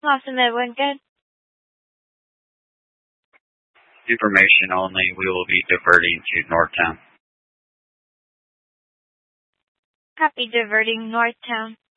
Awesome, Edwin. Good. Information only. We will be diverting to Northtown. Copy, diverting Northtown.